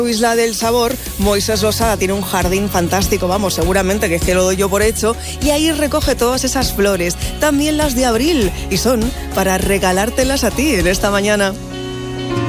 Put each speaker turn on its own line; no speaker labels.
Isla del Sabor, Moisés Losada tiene un jardín fantástico, vamos, seguramente que es que lo doy yo por hecho, y ahí recoge todas esas flores, también las de abril, y son para regalártelas a ti en esta mañana.